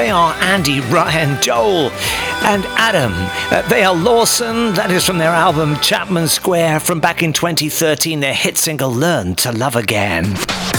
They are Andy, Ryan, Joel, and Adam. They are Lawson. That is from their album Chapman Square from back in 2013, their hit single Learn to Love Again.